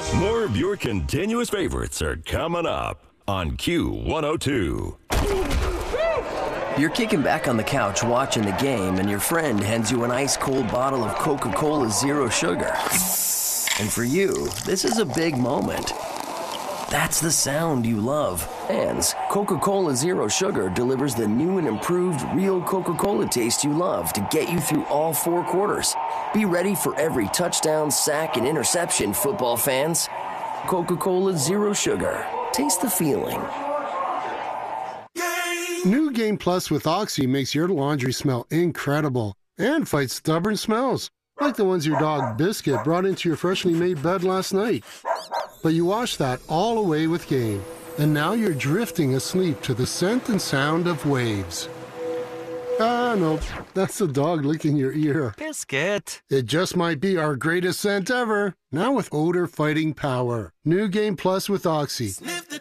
More of your continuous favorites are coming up on Q102. You're kicking back on the couch watching the game, and your friend hands you an ice-cold bottle of Coca-Cola Zero Sugar. And for you, this is a big moment. That's the sound you love. Fans, Coca-Cola Zero Sugar delivers the new and improved real Coca-Cola taste you love to get you through all 4 quarters. Be ready for every touchdown, sack, and interception, football fans. Coca-Cola Zero Sugar. Taste the feeling. New Game Plus with Oxy makes your laundry smell incredible and fights stubborn smells, like the ones your dog Biscuit brought into your freshly made bed last night. But you wash that all away with Game, and now you're drifting asleep to the scent and sound of waves. Ah, no, that's the dog licking your ear. Biscuit. It just might be our greatest scent ever, now with odor-fighting power. New Game Plus with Oxy.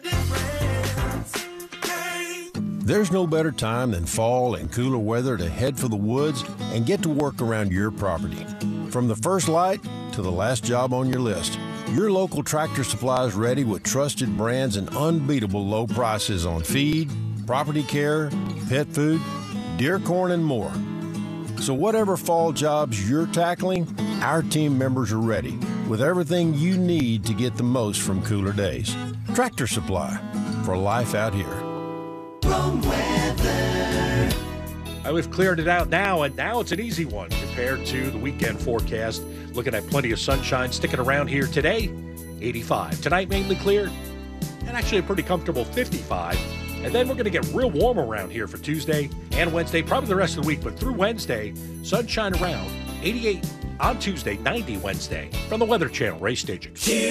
There's no better time than fall and cooler weather to head for the woods and get to work around your property. From the first light to the last job on your list, your local Tractor Supply is ready with trusted brands and unbeatable low prices on feed, property care, pet food, deer corn, and more. So whatever fall jobs you're tackling, our team members are ready with everything you need to get the most from cooler days. Tractor Supply, for life out here. We've cleared it out now, and now it's an easy one compared to the weekend forecast. Looking at plenty of sunshine sticking around here today, 85. Tonight, mainly clear, and actually a pretty comfortable 55. And then we're going to get real warm around here for Tuesday and Wednesday, probably the rest of the week. But through Wednesday, sunshine around, 88 on Tuesday, 90 Wednesday. From the Weather Channel, Ray Staging.